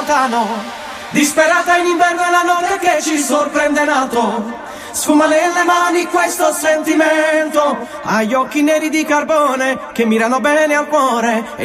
lontano, disperata in inverno è la notte che ci sorprende nato. Sfuma nelle mani questo sentimento, ha gli occhi neri di carbone che mirano bene al cuore.